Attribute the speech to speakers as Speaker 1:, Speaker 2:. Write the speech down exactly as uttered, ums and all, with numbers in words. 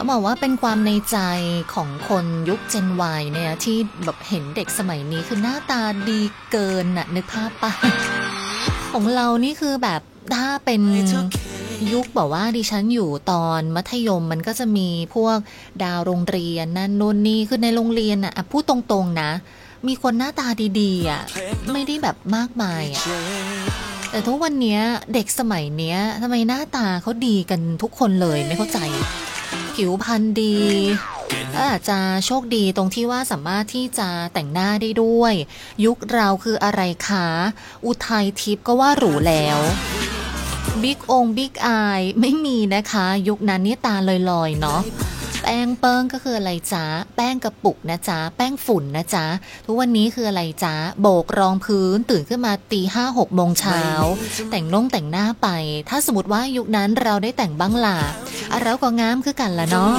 Speaker 1: บอกว่าเป็นความในใจของคนยุค Gen Y เนี่ยที่แบบเห็นเด็กสมัยนี้คือหน้าตาดีเกินน่ะนึกภาพปะของเรานี่คือแบบถ้าเป็นยุคบอกว่าดิฉันอยู่ตอนมัธยมมันก็จะมีพวกดาวโรงเรียนนั่นนู่นนี่คือในโรงเรียนน่ะพูดตรงๆนะมีคนหน้าตาดีๆอ่ะไม่ได้แบบมากมายอ่ะแต่ทุกวันนี้เด็กสมัยเนี้ยทำไมหน้าตาเขาดีกันทุกคนเลยไม่เข้าใจผิวพรรณดีอาจจะโชคดีตรงที่ว่าสามารถที่จะแต่งหน้าได้ด้วยยุคเราคืออะไรคะอุทัยทิพย์ก็ว่าหรูแล้วบิ๊กองบิ๊กอายไม่มีนะคะยุคนั้นนี่ตาลอยๆเนาะแป้งเปิ้งก็คืออะไรจ๊ะแป้งกระปุกนะจ๊ะแป้งฝุ่นนะจ๊ะทุกวันนี้คืออะไรจ๊ะโบกรองพื้นตื่นขึ้นมาตีห้าหกโมงเช้าแต่งน่งแต่งหน้าไปถ้าสมมติว่ายุคนั้นเราได้แต่งบ้างล่ะเราก็งามคือกันละเนาะ